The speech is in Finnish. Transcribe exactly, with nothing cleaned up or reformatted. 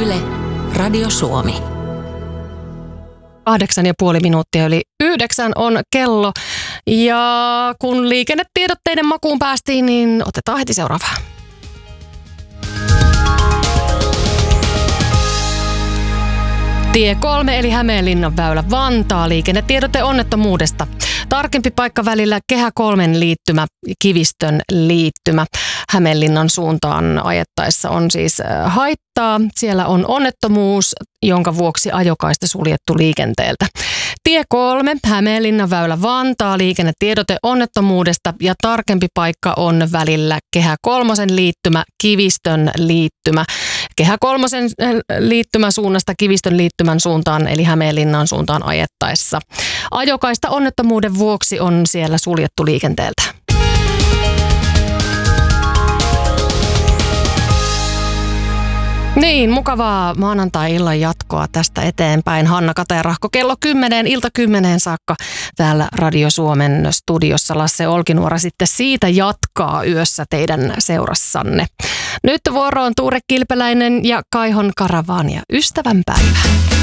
Yle, Radio Suomi. Kahdeksan ja puoli minuuttia yli yhdeksän on kello. Ja kun liikennetiedotteiden makuun päästiin, niin otetaan heti seuraavaa. Tie kolme eli Hämeenlinnan väylä Vantaa, liikennetiedote onnettomuudesta. Tarkempi paikka välillä Kehä kolmen liittymä, Kivistön liittymä. Hämeenlinnan suuntaan ajettaessa on siis haittaa. Siellä on onnettomuus, jonka vuoksi ajokaista suljettu liikenteeltä. Tie kolme, Hämeenlinnan väylä Vantaa, liikennetiedote onnettomuudesta ja tarkempi paikka on välillä Kehä kolmosen liittymä, Kivistön liittymä. Kehä kolmosen liittymä suunnasta Kivistön liittymän suuntaan eli Hämeenlinnan suuntaan ajettaessa. Ajokaista onnettomuuden vuoksi on siellä suljettu liikenteeltä. Niin, mukavaa maanantai-illan jatkoa tästä eteenpäin. Hanna Katerahko kello kymmenen, ilta kymmeneen saakka täällä Radio Suomen studiossa. Lasse Olkinuora sitten siitä jatkaa yössä teidän seurassanne. Nyt vuoroon Tuure Kilpeläinen ja Kaihon Karavaania. Ystävänpäivää.